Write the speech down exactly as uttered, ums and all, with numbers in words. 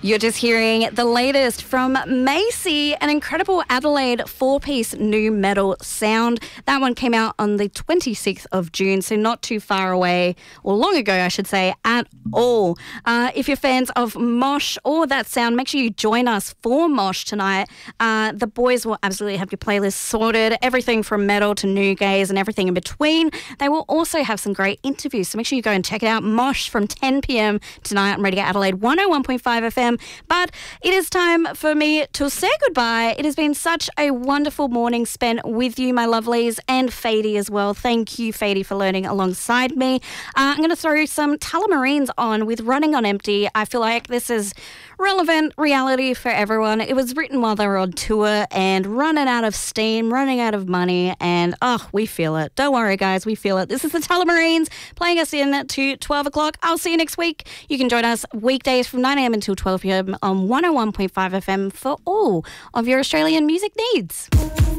You're just hearing the latest from Macy, an incredible Adelaide four-piece new metal sound. That one came out on the twenty-sixth of June, so not too far away, or long ago, I should say, at all. Uh, if you're fans of Mosh or that sound, make sure you join us for Mosh tonight. Uh, the boys will absolutely have your playlist sorted, everything from metal to new gaze and everything in between. They will also have some great interviews, so make sure you go and check it out. Mosh from ten p.m. tonight on Radio Adelaide one oh one point five F M. But it is time for me to say goodbye. It has been such a wonderful morning spent with you, my lovelies, and Fady as well. Thank you, Fady, for learning alongside me. Uh, I'm going to throw some Tullamarines on with Running on Empty. I feel like this is relevant reality for everyone. It was written while they were on tour and running out of steam, running out of money, and oh, we feel it. Don't worry, guys, we feel it. This is the Tullamarines playing us in to twelve o'clock. I'll see you next week. You can join us weekdays from nine a.m. until twelve p.m. on one oh one point five F M for all of your Australian music needs.